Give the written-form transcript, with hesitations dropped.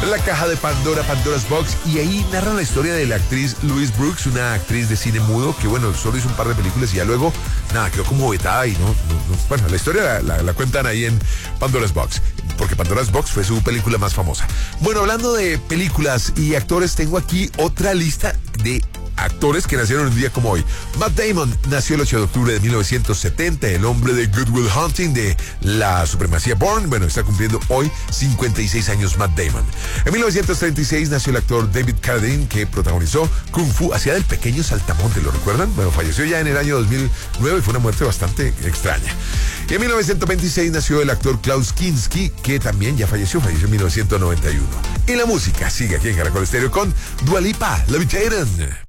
La caja de Pandora, Pandora's Box, y ahí narran la historia de la actriz Louise Brooks, una actriz de cine mudo que, bueno, solo hizo un par de películas y ya luego, nada, quedó como vetada y bueno, la historia la cuentan ahí en Pandora's Box, porque Pandora's Box fue su película más famosa. Bueno, hablando de películas y actores, tengo aquí otra lista de actores que nacieron un día como hoy. Matt Damon nació el 8 de octubre de 1970, el hombre de Good Will Hunting, de La Supremacía Bourne. Bueno, está cumpliendo hoy 56 años Matt Damon. En 1936 nació el actor David Carradine, que protagonizó Kung Fu, hacía del pequeño saltamonte, ¿lo recuerdan? Bueno, falleció ya en el año 2009 y fue una muerte bastante extraña. Y en 1926 nació el actor Klaus Kinski, que también ya falleció en 1991. Y la música sigue aquí en Caracol Estéreo con Dua Lipa, Levitating.